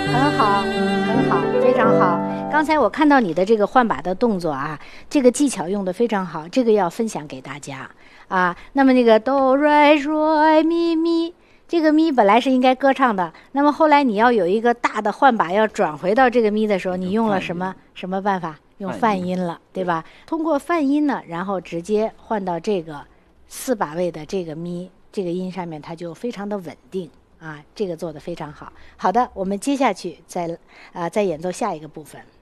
很好，很好，非常好。刚才我看到你的这个换把的动作啊，这个技巧用的非常好，这个要分享给大家啊。那么那个哆来瑞咪咪，这个咪本来是应该歌唱的，那么后来你要有一个大的换把要转回到这个咪的时候，你用了什么办法？用泛音了，对吧？通过泛音呢，然后直接换到这个4把位的这个咪这个音上面，它就非常的稳定。啊，这个做得非常好。好的，我们接下去再演奏下一个部分。